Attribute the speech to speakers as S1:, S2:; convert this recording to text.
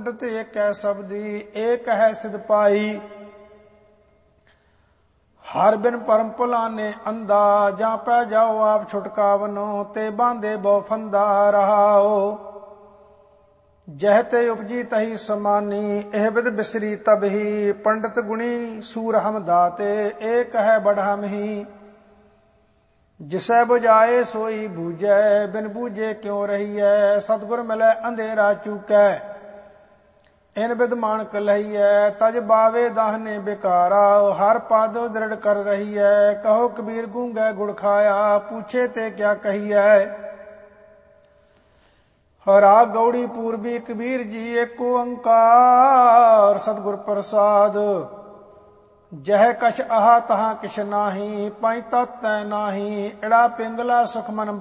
S1: ਪੰਡਤ ਏਕੈ ਸਬਦੀ ਏਕ ਹੈ ਸਿਧ ਪਾਈ। ਹਰ ਬਿਨ ਪਰਮ ਭੁਲਾਨੇ ਅੰਧਾ ਜਾਂ ਪੈ ਜਾਓ ਆਪ ਛੁਟਕਾਵਨੋ ਤੇ ਬਾਂਧੇ ਬਹੁ ਫੰਦਾ ਰਹਾਓ। ਜਹ ਤੇ ਉਪਜੀ ਤਹੀ ਸਮਾਨੀ ਇਹ ਬਿਦ ਬਿਸਰੀ ਤਬਹੀ ਪੰਡਤ ਗੁਣੀ ਸੂਰ ਹਮ ਦਾਤੇ ਏਕ ਹੈ ਬੜਹਮਹੀ। ਜਿਸੈ ਬੁਝਾਏ ਸੋਈ ਬੂਝੈ ਬਿਨ ਬੂਝੇ ਕਿਉ ਰਹੀਐ ਸਤਿਗੁਰ ਮਿਲੈ ਅੰਧੇਰਾ ਚੂਕੈ ਇਨ ਬਿਦ ਮਾਣਕ ਲਹੀਐ। ਤਜ ਬਾਵੇ ਦਾਹਨੇ ਬਿਕਾਰਾ ਹਰ ਪਦ ਦ੍ਰਿੜ ਕਰ ਰਹੀਐ ਕਹੋ ਕਬੀਰ ਗੂੰਗੈ ਗੁੜ ਖਾਇਆ ਪੂਛੇ ਤੇ ਕਿਆ ਕਹੀਐ। ਰਾਗ ਗੌੜੀ ਪੂਰਬੀ ਕਬੀਰ ਜੀ ਏਕ ਓੰਕਾਰ ਸਤਿਗੁਰ ਪ੍ਰਸਾਦ। ਜਹ ਕਛ ਆਹਾ ਤਹਾਂ ਕਿਛ ਨਾਹੀ ਪੰਜ ਤਤ ਤੈ ਨਾਹੀ ਏੜਾ ਪਿੰਗਲਾ ਸੁਖ ਮਨ